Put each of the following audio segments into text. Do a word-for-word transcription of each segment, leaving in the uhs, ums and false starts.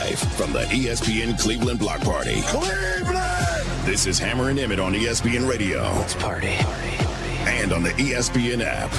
Live from the E S P N Cleveland Block Party. Cleveland! This is Hammer and Emmett on E S P N Radio. Let's party. party, party. And on the E S P N app.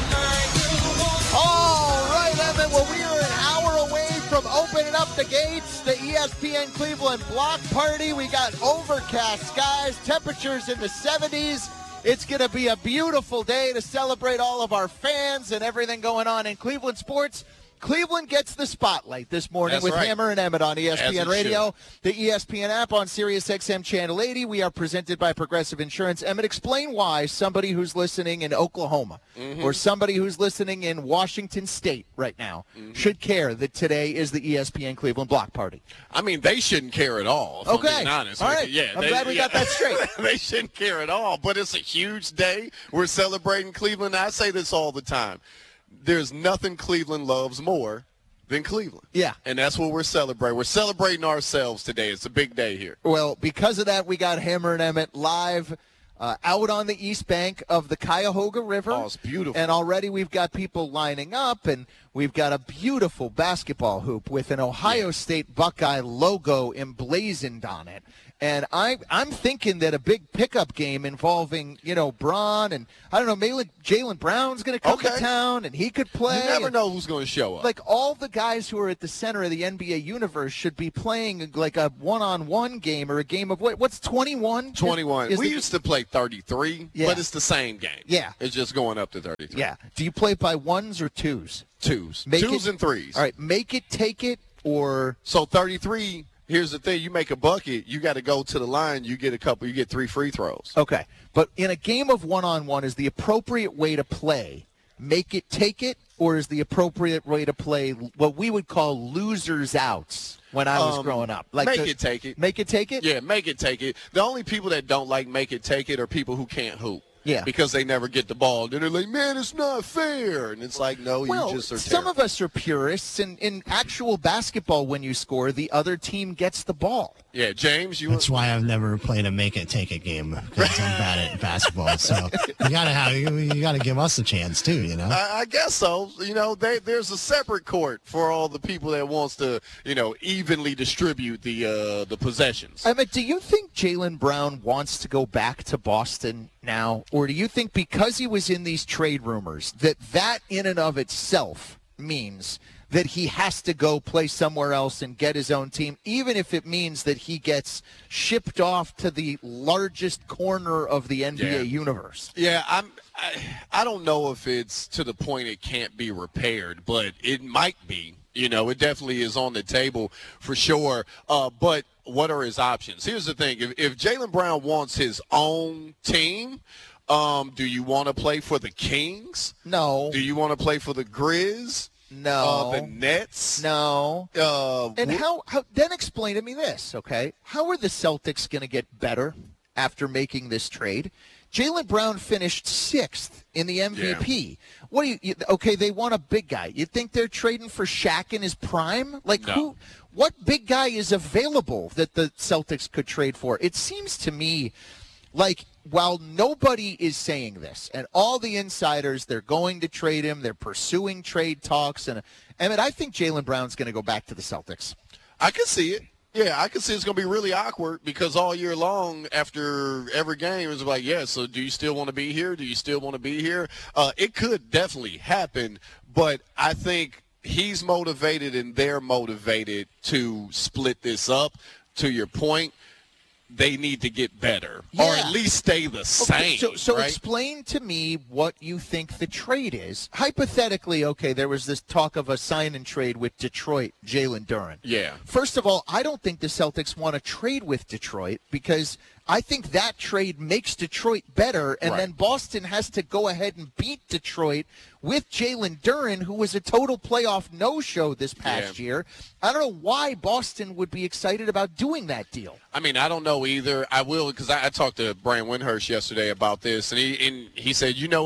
All right, Emmett. Well, we are an hour away from opening up the gates. The E S P N Cleveland Block Party. We got overcast skies, temperatures in the seventies. It's going to be a beautiful day to celebrate all of our fans and everything going on in Cleveland sports. Cleveland gets the spotlight this morning That's with right. Hammer and Emmett on E S P N As it Radio, the E S P N app on Sirius X M Channel eighty. We are presented by Progressive Insurance. Emmett, explain why somebody who's listening in Oklahoma mm-hmm. or somebody who's listening in Washington State right now mm-hmm. should care that today is the E S P N Cleveland Block Party. I mean, they shouldn't care at all, if okay. I'm being honest. All right. Yeah, I'm they, glad we yeah. got that straight. They shouldn't care at all, but it's a huge day. We're celebrating Cleveland. I say this all the time. There's nothing Cleveland loves more than Cleveland. Yeah. And that's what we're celebrating. We're celebrating ourselves today. It's a big day here. Well, because of that, we got Hammer and Emmett live uh, out on the east bank of the Cuyahoga River. Oh, it's beautiful. And already we've got people lining up, and we've got a beautiful basketball hoop with an Ohio yeah. State Buckeye logo emblazoned on it. And I, I'm thinking that a big pickup game involving, you know, Braun and, I don't know, maybe Jaylen Brown's going to come okay. to town and he could play. You never and, know who's going to show up. Like, all the guys who are at the center of the N B A universe should be playing like a one-on-one game or a game of what? What's twenty-one? twenty-one. Is, is we the, used to play thirty-three, yeah. but it's the same game. Yeah. It's just going up to thirty-three. Yeah. Do you play by ones or twos? Twos. Make Twos it, and threes. All right. Make it, take it, or – So thirty-three – here's the thing. You make a bucket, you got to go to the line. You get a couple. You get three free throws. Okay. But in a game of one-on-one, is the appropriate way to play make it, take it, or is the appropriate way to play what we would call losers outs when I was um, growing up? Like make the, it, take it. Make it, take it? Yeah, make it, take it. The only people that don't like make it, take it are people who can't hoop. Yeah. Because they never get the ball. Then they're like, man, it's not fair. And it's like, no, well, you just are some terrible. of us are purists, and in actual basketball, when you score, the other team gets the ball. Yeah, James, you That's why I've never played a make it take it game, because I'm bad at basketball. So you gotta have you, you gotta give us a chance too, you know. I, I guess so. You know, they, there's a separate court for all the people that wants to, you know, evenly distribute the uh, the possessions. I mean, do you think Jaylen Brown wants to go back to Boston now, or do you think because he was in these trade rumors that that in and of itself means that he has to go play somewhere else and get his own team, even if it means that he gets shipped off to the largest corner of the N B A yeah. universe? Yeah, I'm. I, I don't know if it's to the point it can't be repaired, but it might be. You know, it definitely is on the table for sure. Uh, but what are his options? Here's the thing: if, if Jaylen Brown wants his own team, um, do you want to play for the Kings? No. Do you want to play for the Grizz? No. Uh, the Nets? No. Uh, and wh- how, how? Then explain to me this, okay? How are the Celtics going to get better after making this trade? Jaylen Brown finished sixth in the M V P. Yeah. What do you, you? Okay, they want a big guy. You think they're trading for Shaq in his prime? Like no. who? What big guy is available that the Celtics could trade for? It seems to me like while nobody is saying this, and all the insiders, they're going to trade him, they're pursuing trade talks, and I mean, I think Jaylen Brown's going to go back to the Celtics. I can see it. Yeah, I can see it's going to be really awkward because all year long after every game it's like, yeah, so do you still want to be here? Do you still want to be here? Uh, it could definitely happen, but I think he's motivated and they're motivated to split this up. To your point, they need to get better yeah. or at least stay the same. Okay, so so right? explain to me what you think the trade is. Hypothetically, okay, there was this talk of a sign and trade with Detroit, Jalen Duren. Yeah. First of all, I don't think the Celtics want to trade with Detroit because I think that trade makes Detroit better, and right. then Boston has to go ahead and beat Detroit with Jalen Duren, who was a total playoff no-show this past yeah. year. I don't know why Boston would be excited about doing that deal. I mean, I don't know either. I will because I, I talked to Brian Windhurst yesterday about this, and he and he said, you know what,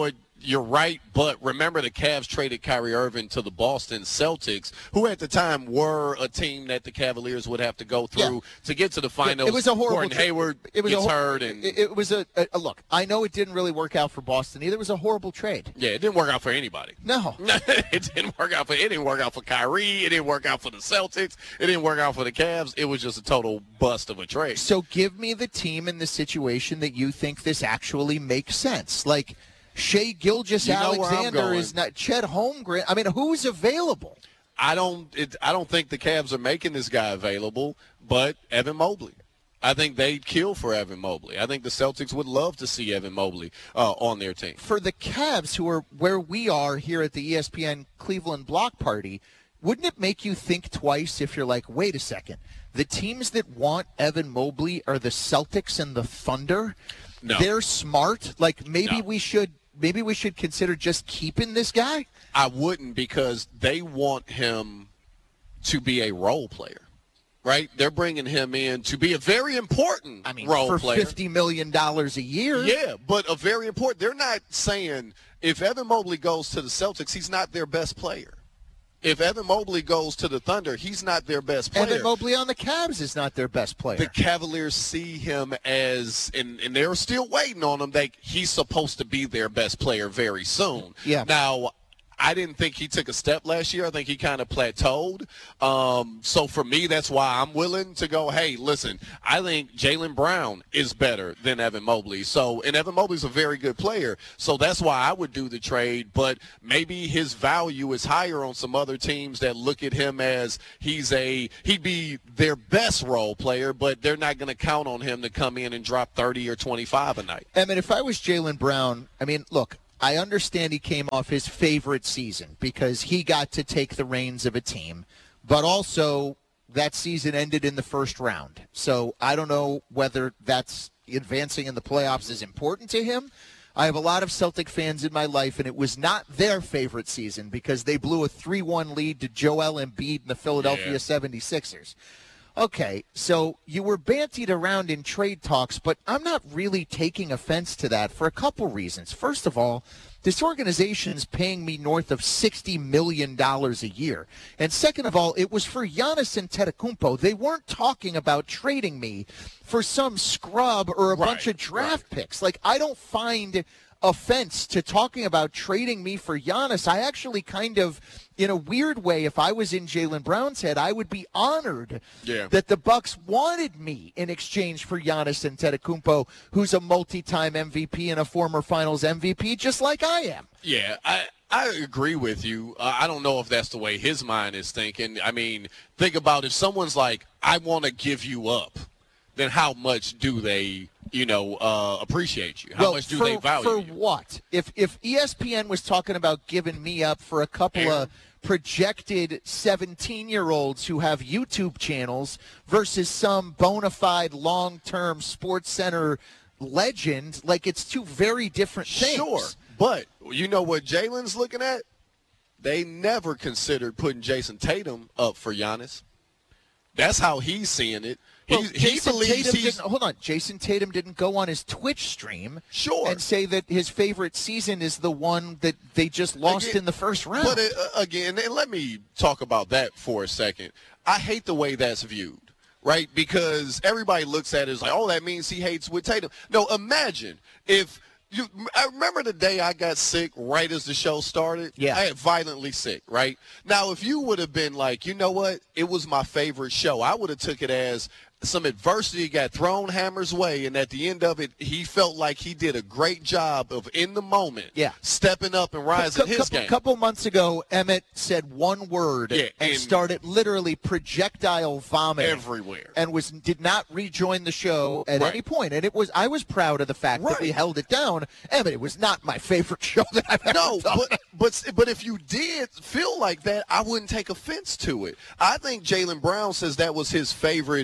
you're right, but remember the Cavs traded Kyrie Irving to the Boston Celtics, who at the time were a team that the Cavaliers would have to go through Yeah. to get to the finals. It was a horrible. Gordon Hayward it was gets a, hurt, and it, it was a, a look. I know it didn't really work out for Boston either. It was a horrible trade. yeah, it didn't work out for anybody. No. it didn't work out for it didn't work out for Kyrie. It didn't work out for the Celtics. It didn't work out for the Cavs. It was just a total bust of a trade. So give me the team in the situation that you think this actually makes sense. Like Shea Gilgeous You know where I'm Alexander going. is not Chet Holmgren. I mean, who's available? I don't. It, I don't think the Cavs are making this guy available, but Evan Mobley. I think they'd kill for Evan Mobley. I think the Celtics would love to see Evan Mobley uh, on their team. For the Cavs, who are where we are here at the E S P N Cleveland Block Party, wouldn't it make you think twice if you're like, wait a second, the teams that want Evan Mobley are the Celtics and the Thunder? No. They're smart. Like maybe No. we should maybe we should consider just keeping this guy? I wouldn't, because they want him to be a role player, right? They're bringing him in to be a very important I mean, role for player. fifty million dollars a year. Yeah, but a very important. They're not saying if Evan Mobley goes to the Celtics, he's not their best player. If Evan Mobley goes to the Thunder, he's not their best player. Evan Mobley on the Cavs is not their best player. The Cavaliers see him as, and, and they're still waiting on him, that he's supposed to be their best player very soon. Yeah. Now, I didn't think he took a step last year. I think he kind of plateaued. Um, so for me, that's why I'm willing to go, hey, listen, I think Jaylen Brown is better than Evan Mobley. So, and Evan Mobley's a very good player. So that's why I would do the trade. But maybe his value is higher on some other teams that look at him as he's a, he'd be their best role player, but they're not going to count on him to come in and drop thirty or twenty-five a night. I mean, if I was Jaylen Brown, I mean, look, I understand he came off his favorite season because he got to take the reins of a team, but also that season ended in the first round. So I don't know whether that's advancing in the playoffs is important to him. I have a lot of Celtic fans in my life, and it was not their favorite season because they blew a three one lead to Joel Embiid and the Philadelphia Yeah. seventy-sixers. Okay, so you were bantied around in trade talks, but I'm not really taking offense to that for a couple reasons. First of all, this organization's paying me north of sixty million dollars a year. And second of all, it was for Giannis Antetokounmpo. They weren't talking about trading me for some scrub or a Right, bunch of draft picks. Like, I don't find offense to talking about trading me for Giannis. I actually kind of, in a weird way, if I was in Jaylen Brown's head, I would be honored Yeah. that the Bucks wanted me in exchange for Giannis Antetokounmpo, who's a multi-time M V P and a former Finals M V P, just like I am. Yeah, I I agree with you. Uh, I don't know if that's the way his mind is thinking. I mean, think about if someone's like, I want to give you up, then how much do they, you know, uh, appreciate you? How well, much do for, they value for you? what? If if E S P N was talking about giving me up for a couple Yeah. of projected seventeen-year-olds who have YouTube channels versus some bona fide long-term Sports Center legend, like it's two very different things. Sure, but you know what Jalen's looking at? They never considered putting Jason Tatum up for Giannis. That's how he's seeing it. Well, He, he Jason believes Tatum he's didn't, hold on. Jason Tatum didn't go on his Twitch stream Sure. and say that his favorite season is the one that they just lost Again- in the first round. But uh, again, and let me talk about that for a second. I hate the way that's viewed, right? Because everybody looks at it as like, oh, that means he hates with Tatum. No, imagine if you. I remember the day I got sick right as the show started. Yeah. I got violently sick, right? Now, if you would have been like, you know what, it was my favorite show, I would have took it as some adversity got thrown Hammer's way, and at the end of it, he felt like he did a great job of, in the moment, Yeah. stepping up and rising A his couple, game. couple months ago, Emmett said one word Yeah, and, and- started literally projectile vomiting Everywhere. and was did not rejoin the show at Right. any point. And it was I was proud of the fact that we Right. held it down. Emmett, it was not my favorite show that I've ever No, done. but, but but if you did feel like that, I wouldn't take offense to it. I think Jaylen Brown says that was his favorite season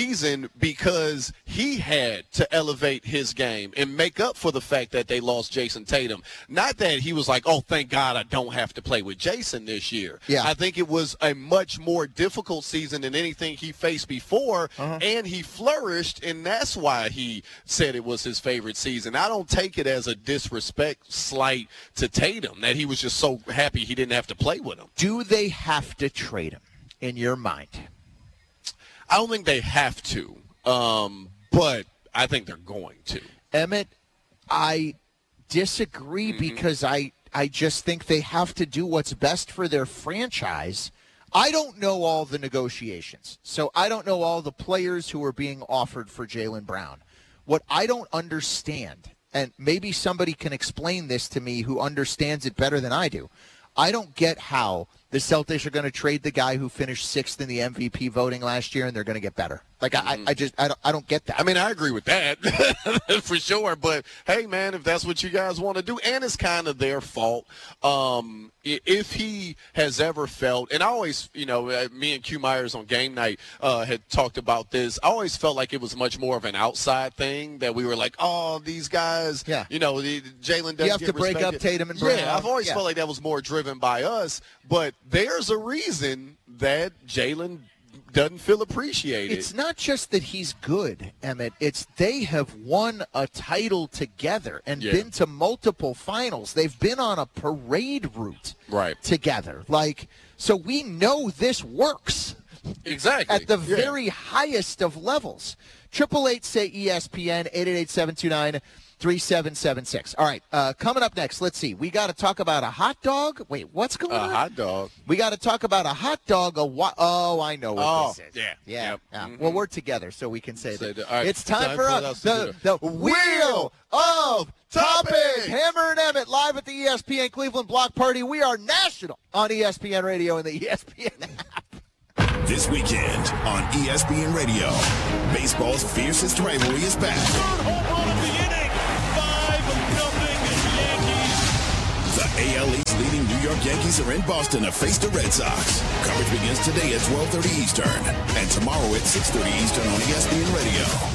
season because he had to elevate his game and make up for the fact that they lost Jason Tatum. Not that he was like, oh, thank God I don't have to play with Jason this year. Yeah. I think it was a much more difficult season than anything he faced before, uh-huh. and he flourished, and that's why he said it was his favorite season. I don't take it as a disrespect slight to Tatum, that he was just so happy he didn't have to play with him. Do they have to trade him, in your mind? I don't think they have to, um, but I think they're going to. Emmett, I disagree mm-hmm. because I, I just think they have to do what's best for their franchise. I don't know all the negotiations, so I don't know all the players who are being offered for Jaylen Brown. What I don't understand, and maybe somebody can explain this to me who understands it better than I do, I don't get how the Celtics are going to trade the guy who finished sixth in the M V P voting last year and they're going to get better. Like, I, I just, I don't, I don't get that. I mean, I agree with that for sure. But, hey, man, if that's what you guys want to do, and it's kind of their fault, um, if he has ever felt, and I always, you know, me and Q Myers on game night uh, had talked about this, I always felt like it was much more of an outside thing, that we were like, oh, these guys, yeah. you know, Jaylen doesn't You have get to break respected. up Tatum and Brown. Yeah, I've always yeah. felt like that was more driven by us. But there's a reason that Jaylen doesn't feel appreciated. It's not just that he's good, Emmett. It's they have won a title together and yeah. been to multiple finals. They've been on a parade route right. together. Like, so we know this works. Exactly. At the yeah. very highest of levels. Triple eight say E S P N, eight eight eight, seven two nine, three seven seven six. All right, uh, coming up next, let's see. We got to talk about a hot dog. Wait, what's going a on? A hot dog. We got to talk about a hot dog. A wa- Oh, I know what oh, this is. Yeah. Yeah. Yep. yeah. Mm-hmm. Well, we're together, so we can say, say that. that. Right. It's time, time for for us, us the, the, the Wheel of Topics. Topics. Hammer and Emmett live at the E S P N Cleveland Block Party. We are national on E S P N Radio and the E S P N app. This weekend on E S P N Radio, baseball's fiercest rivalry is back. Third home run of the inning. Five nothing Yankees. The A L East leading New York Yankees are in Boston to face the Red Sox. Coverage begins today at twelve thirty Eastern and tomorrow at six thirty Eastern on E S P N Radio.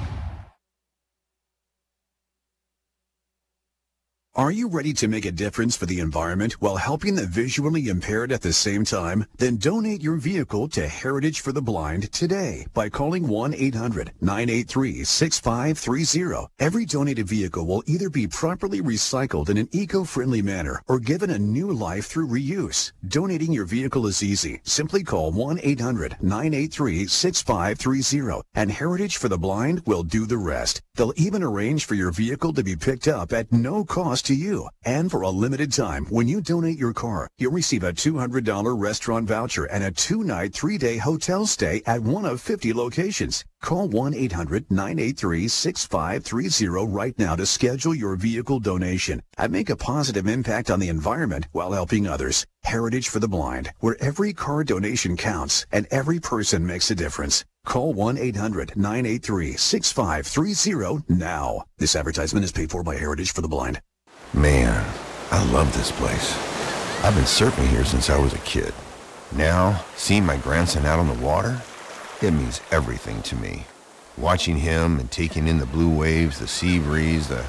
Are you ready to make a difference for the environment while helping the visually impaired at the same time? Then donate your vehicle to Heritage for the Blind today by calling one eight hundred, nine eight three, six five three zero. Every donated vehicle will either be properly recycled in an eco-friendly manner or given a new life through reuse. Donating your vehicle is easy. Simply call one eight hundred, nine eight three, six five three zero and Heritage for the Blind will do the rest. They'll even arrange for your vehicle to be picked up at no cost to you. And for a limited time, when you donate your car, you'll receive a two hundred dollars restaurant voucher and a two-night, three-day hotel stay at one of fifty locations. Call one eight hundred, nine eight three, six five three zero right now to schedule your vehicle donation and make a positive impact on the environment while helping others. Heritage for the Blind, where every car donation counts and every person makes a difference. Call one eight hundred, nine eight three, six five three zero now. This advertisement is paid for by Heritage for the Blind. Man, I love this place. I've been surfing here since I was a kid. Now, seeing my grandson out on the water, it means everything to me. Watching him and taking in the blue waves, the sea breeze, the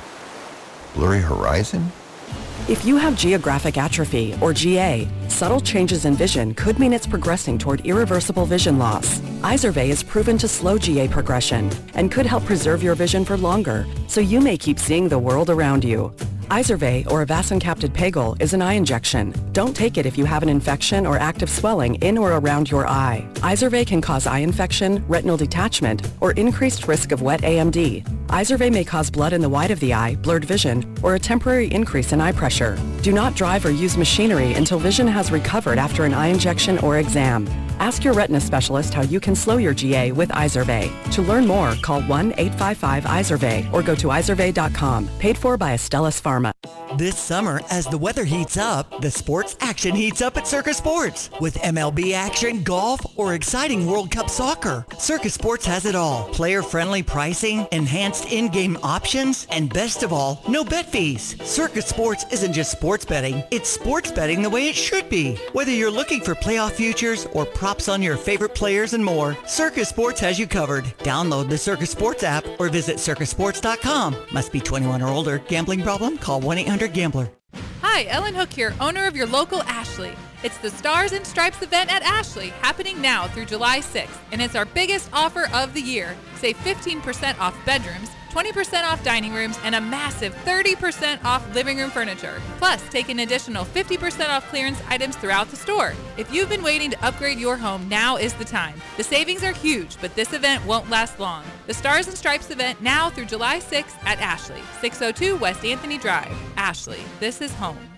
blurry horizon. If you have geographic atrophy, or G A, subtle changes in vision could mean it's progressing toward irreversible vision loss. Izervay is proven to slow G A progression and could help preserve your vision for longer, so you may keep seeing the world around you. Izervay, or avacincaptad pegol, is an eye injection. Don't take it if you have an infection or active swelling in or around your eye. Izervay can cause eye infection, retinal detachment, or increased risk of wet A M D. Izervay may cause blood in the white of the eye, blurred vision, or a temporary increase in eye pressure. Do not drive or use machinery until vision has recovered after an eye injection or exam. Ask your retina specialist how you can slow your G A with Izervay. To learn more, call one eight five five Izervay or go to izervay dot com. Paid for by Astellas Pharma. This summer, as the weather heats up, the sports action heats up at Circus Sports. With M L B action, golf, or exciting World Cup soccer, Circus Sports has it all. Player-friendly pricing, enhanced in-game options, and best of all, no bet fees. Circus Sports isn't just sports betting, it's sports betting the way it should be. Whether you're looking for playoff futures or props on your favorite players and more, Circus Sports has you covered. Download the Circus Sports app or visit circus sports dot com. Must be twenty-one or older. Gambling problem? Call one eight hundred gambler. Hi, Ellen Hook here, owner of your local Ashley. It's the Stars and Stripes event at Ashley, happening now through July sixth, and it's our biggest offer of the year. Save fifteen percent off bedrooms, twenty percent off dining rooms, and a massive thirty percent off living room furniture. Plus, take an additional fifty percent off clearance items throughout the store. If you've been waiting to upgrade your home, now is the time. The savings are huge, but this event won't last long. The Stars and Stripes event now through July sixth at Ashley, six oh two West Anthony Drive. Ashley, this is home.